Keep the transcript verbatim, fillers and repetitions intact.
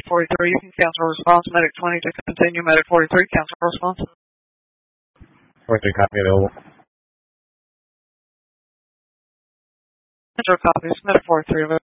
forty-three, you can cancel response. Medic twenty to continue. Medic forty-three, cancel response. forty-three, copy available. Intro copies. Medic forty-three available.